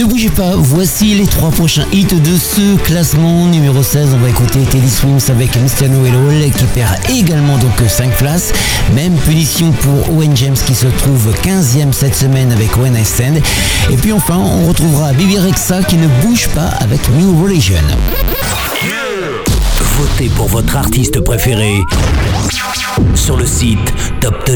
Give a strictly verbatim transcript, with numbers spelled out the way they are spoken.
Ne bougez pas, voici les trois prochains hits de ce classement. Numéro seize, on va écouter Teddy Swims avec Mister Noel qui perd également donc cinq places. Même punition pour Owen James qui se trouve quinzième cette semaine avec When I Stand. Et puis enfin, on retrouvera Bebe Rexha qui ne bouge pas avec New Religion. Votez pour votre artiste préféré sur le site top